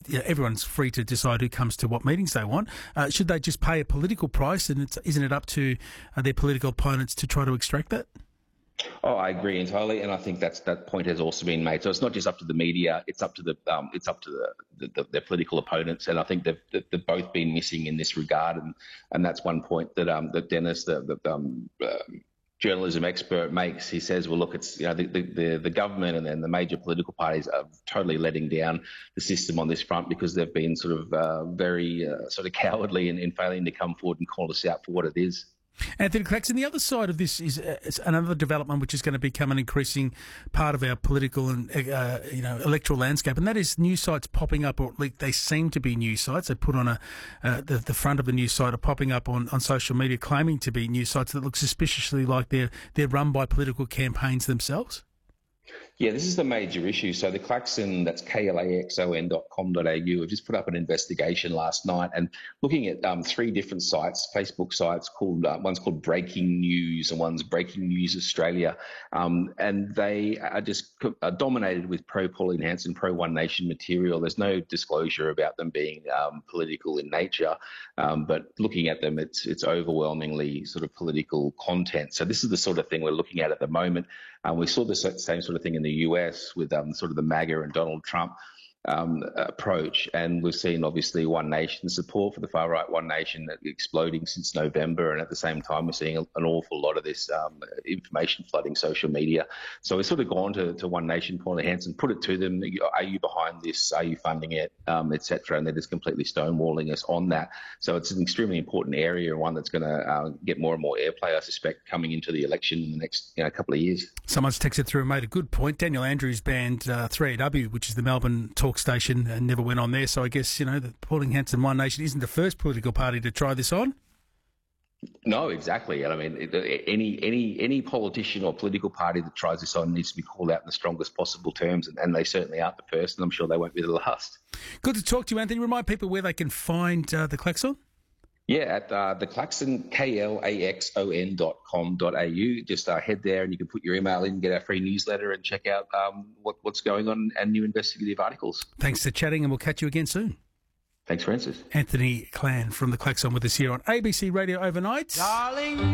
everyone's free to decide who comes to what meetings they want. Should they just pay a political price, and isn't it up to their political opponents to try to extract that? Oh, I agree entirely, and I think that point has also been made. So it's not just up to the media; it's up to their political opponents, and I think they've both been missing in this regard. And that's one point that Dennis, the journalism expert, makes. He says, "Well, look, it's the government and then the major political parties are totally letting down the system on this front because they've been sort of very sort of cowardly in failing to come forward and call us out for what it is." Anthony Claxton, the other side of this is another development which is going to become an increasing part of our political and electoral landscape, and that is news sites popping up, or at least they seem to be news sites. They put on the front of the news site are popping up on social media, claiming to be news sites that look suspiciously like they're run by political campaigns themselves. Yeah, this is the major issue. So the Klaxon, that's klaxon.com.au, have just put up an investigation last night and looking at 3 different sites, Facebook sites called, one's called Breaking News and one's Breaking News Australia. And they are just dominated with pro-Pauline Hanson, pro-One Nation material. There's no disclosure about them being political in nature, but looking at them, it's overwhelmingly sort of political content. So this is the sort of thing we're looking at the moment. We saw the same sort of thing in the US with sort of the MAGA and Donald Trump approach, and we've seen obviously One Nation support for the far right One Nation exploding since November, and at the same time we're seeing an awful lot of this information flooding social media. So we've sort of gone to One Nation, Pauline Hanson, put it to them: are you behind this? Are you funding it, etc.? And they're just completely stonewalling us on that. So it's an extremely important area, and one that's going to get more and more airplay, I suspect, coming into the election in the next couple of years. Someone's texted through and made a good point. Daniel Andrews banned 3AW, which is the Melbourne talk station, and never went on there. So I guess, the Pauline Hanson One Nation isn't the first political party to try this on. No, exactly. And I mean, any politician or political party that tries this on needs to be called out in the strongest possible terms, and they certainly aren't the first, and I'm sure they won't be the last. Good to talk to you, Anthony. Remind people where they can find the Klaxon. Yeah, at the Klaxon, klaxon.com.au. Just head there and you can put your email in, get our free newsletter and check out what's going on and new investigative articles. Thanks for chatting, and we'll catch you again soon. Thanks, Francis. Anthony Clan from the Klaxon with us here on ABC Radio Overnight. Darling.